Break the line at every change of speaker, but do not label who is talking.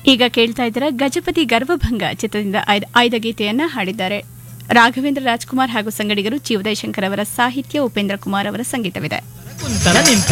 ಈಗ ಕೇಳ್ತಾ ಇದ್ದೀರಾ ಗಜಪತಿ ಗರ್ವಭಂಗ ಚಿತ್ರದಿಂದ ಆಯ್ದ ಗೀತೆಯನ್ನ ಹಾಡಿದ್ದಾರೆ ರಾಘವೇಂದ್ರ ರಾಜ್ಕುಮಾರ್ ಹಾಗೂ ಸಂಗಡಿಗರು ಜಿ ಉದಯಶಂಕರ್ ಅವರ ಸಾಹಿತ್ಯ, ಉಪೇಂದ್ರ ಕುಮಾರ್ ಅವರ ಸಂಗೀತವಿದೆ.